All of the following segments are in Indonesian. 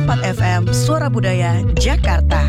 102.4 FM Suara Budaya Jakarta.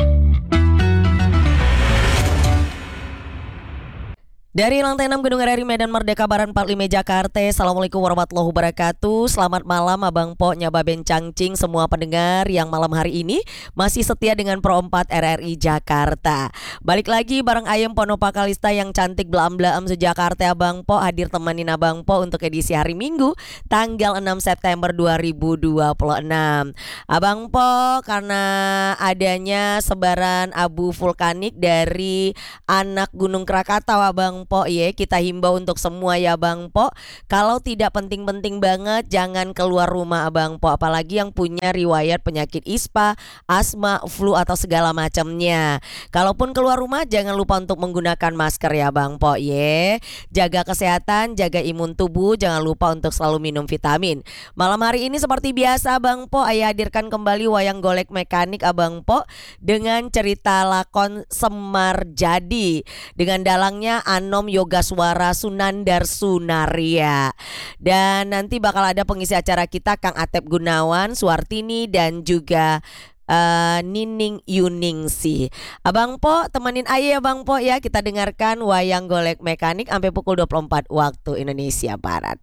Dari lantai 6 Gedung RRI Medan Merdeka Barat 45 Jakarta. Assalamualaikum warahmatullahi wabarakatuh. Selamat malam Abang Po, Nya Baben Cangcing, semua pendengar yang malam hari ini masih setia dengan Pro 4 RRI Jakarta. Balik lagi bareng Ayem Ponopa Kalista yang cantik belam-belam sejakarta Abang Po, hadir temenin Abang Po untuk edisi hari Minggu tanggal 6 September 2026. Abang Po, karena adanya sebaran abu vulkanik dari anak Gunung Krakatau Abang Po, ya kita himbau untuk semua ya Bang Po, kalau tidak penting-penting banget jangan keluar rumah Abang Po, apalagi yang punya riwayat penyakit ISPA, asma, flu atau segala macamnya. Kalaupun keluar rumah jangan lupa untuk menggunakan masker ya Bang Po, ya. Jaga kesehatan, jaga imun tubuh, jangan lupa untuk selalu minum vitamin. Malam hari ini seperti biasa Bang Po, Ayah hadirkan kembali wayang golek mekanik Abang Po dengan cerita lakon Semar Jadi dengan dalangnya Anom Yogaswara Sunandar Sunaria. Dan nanti bakal ada pengisi acara kita Kang Atep Gunawan, Suartini dan juga Nining Yuningsi. Abang Po temenin aja ya Bang Po ya, kita dengarkan wayang golek mekanik sampai pukul 24 waktu Indonesia Barat.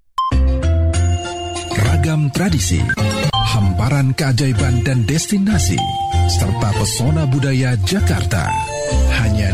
Ragam tradisi, hamparan keajaiban dan destinasi serta pesona budaya Jakarta hanya